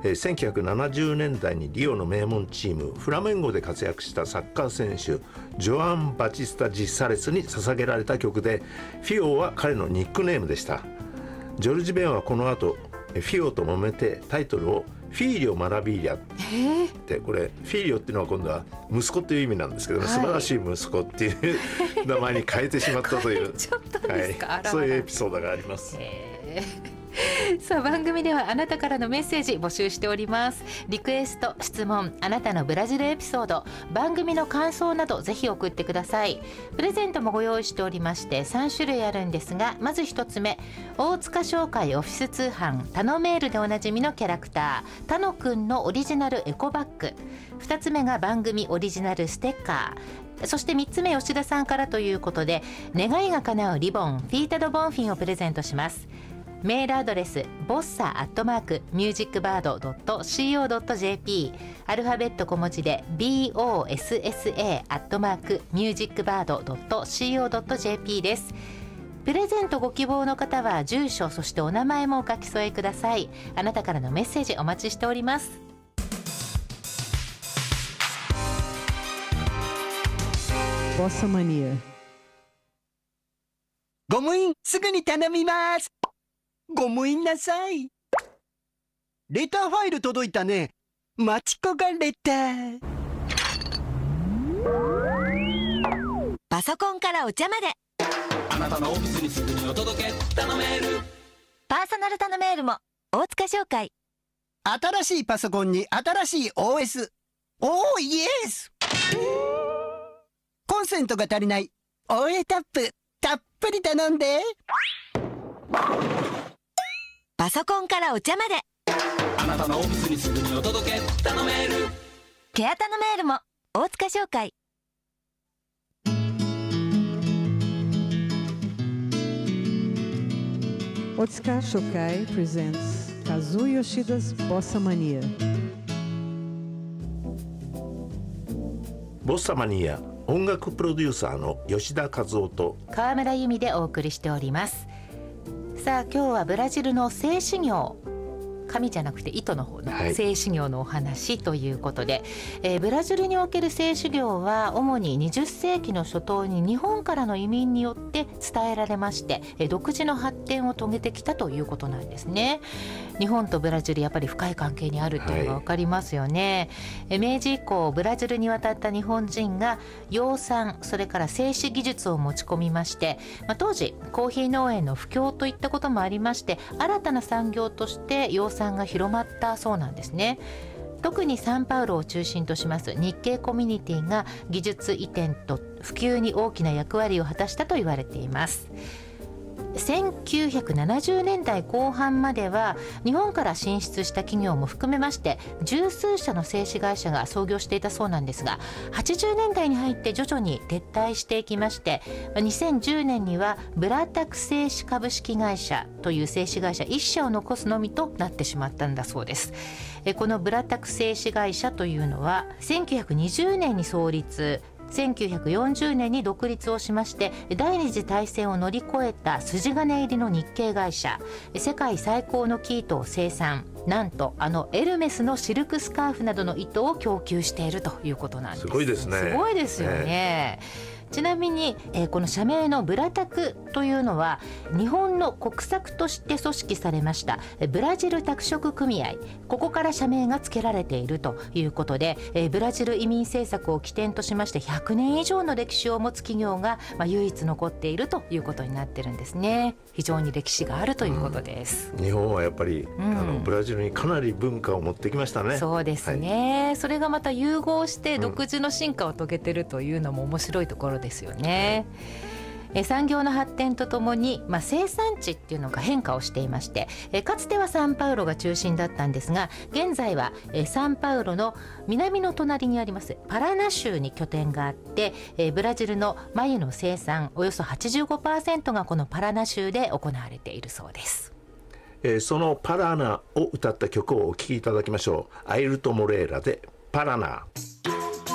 1970年代にリオの名門チームフラメンゴで活躍したサッカー選手ジョアン・バチスタ・ジサレスに捧げられた曲で、フィオは彼のニックネームでした。ジョルジ・ベンはこの後フィオと揉めてタイトルをフィーリョ・マラビーリャって、これフィーリョっていうのは今度は息子という意味なんですけど、素晴らしい息子っていう名前に変えてしまったというそういうエピソードがあります。 さあ、番組ではあなたからのメッセージ募集しております。リクエスト、質問、あなたのブラジルエピソード、番組の感想などぜひ送ってください。プレゼントもご用意しておりまして3種類あるんですが、まず1つ目、大塚商会オフィス通販タノメールでおなじみのキャラクタータノくんのオリジナルエコバッグ、2つ目が番組オリジナルステッカー、そして3つ目、吉田さんからということで願いが叶うリボンフィータドボンフィンをプレゼントします。メールアドレスbossa@musicbird.co.jp、 アルファベット小文字で bossa@musicbird.co.jp です。プレゼントご希望の方は住所、そしてお名前もお書き添えください。あなたからのメッセージお待ちしております。 ボッサマニア。 ご無印すぐに頼みます。ご無印なさい。レターファイル届いたね。マチコがレター。 パソコンからお茶まで、 あなたのオフィスにすぐにお届け、頼める。 パーソナル頼めールも大塚商会。 新しいパソコンに新しい OS。イエス。コンセントが足りない。OA タップたっぷり頼んで。 パソコンからお茶まで、 あなたのオフィスにすぐにお届け、頼める。 ケア頼めールも大塚商会。 Otsuka Shokai presents Kazuo Yoshida's Bossa Mania. ボッサマニア、音楽プロデューサーの吉田和夫と川村由美でお送りしております。さあ、今日はブラジルの性修行、紙じゃなくて糸の方の性修行のお話ということで、ブラジルにおける性修行は主に20世紀の初頭に日本からの移民によって伝えられまして、独自の発展を遂げてきたということなんですね。日本とブラジルやっぱり深い関係にあるっていうのが分かりますよね。明治以降ブラジルに渡った日本人が養蚕、それから製紙技術を持ち込みまして、当時コーヒー農園の不況といったこともありまして、新たな産業として養蚕が広まったそうなんですね。特にサンパウロを中心とします日系コミュニティが技術移転と普及に大きな役割を果たしたと言われています。1970年代後半までは日本から進出した企業も含めまして十数社の製紙会社が創業していたそうなんですが、80年代に入って徐々に撤退していきまして、2010年にはブラタク製紙株式会社という製紙会社1社を残すのみとなってしまったんだそうです。このブラタク製紙会社というのは1920年に創立、1940年に独立をしまして、第二次大戦を乗り越えた筋金入りの日系会社、世界最高の生糸を生産、なんとエルメスのシルクスカーフなどの糸を供給しているということなんです。 すごいですね。 すごいですよね。ちなみに、この社名のブラタクというのは日本の国策として組織されましたブラジル拓殖組合、ここから社名が付けられているということで、ブラジル移民政策を起点としまして100年以上の歴史を持つ企業が、唯一残っているということになってるんですね。非常に歴史があるということです。 日本はやっぱり、ブラジルにかなり文化を持ってきましたね。 そうですね、それがまた融合して独自の進化を遂げてるというのも面白いところですよね。産業の発展とともに、生産地っていうのが変化をしていまして、かつてはサンパウロが中心だったんですが、現在はサンパウロの南の隣にありますパラナ州に拠点があって、ブラジルの繭の生産およそ 85% がこのパラナ州で行われているそうです。 そのパラナを歌った曲をお聴きいただきましょう。アイルト・モレーラでパラナ。